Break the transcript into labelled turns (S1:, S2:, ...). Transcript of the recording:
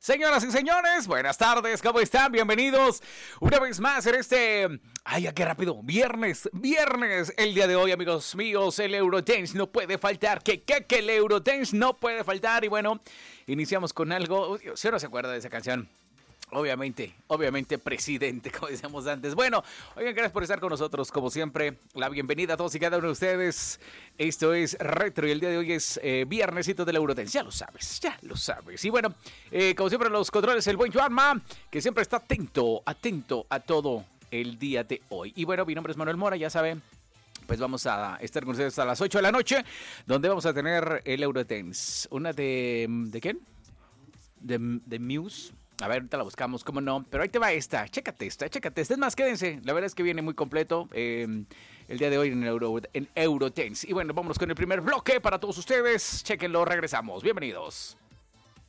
S1: Señoras y señores, buenas tardes, ¿cómo están? Bienvenidos una vez más en este... ¡Ay, ya qué rápido! Viernes, el día de hoy, amigos míos, el Eurodance no puede faltar. Que el Eurodance no puede faltar. Y bueno, iniciamos con algo... ¿Sí no se acuerda de esa canción? Obviamente, presidente, como decíamos antes. Bueno, oigan, gracias por estar con nosotros, como siempre. La bienvenida a todos y cada uno de ustedes. Esto es Retro y el día de hoy es viernesito del Eurodance. Ya lo sabes. Y bueno, como siempre, los controles, el buen Joanma, que siempre está atento a todo el día de hoy. Y bueno, mi nombre es Manuel Mora, ya saben. Pues vamos a estar con ustedes a las 8 de la noche, donde vamos a tener el Eurodance. Una ¿de quién? De Muse. A ver, ahorita la buscamos, cómo no. Pero ahí te va esta, chécate esta. Es más, quédense. La verdad es que viene muy completo el día de hoy en Eurodance. Y bueno, vámonos con el primer bloque para todos ustedes. Chéquenlo, regresamos. Bienvenidos.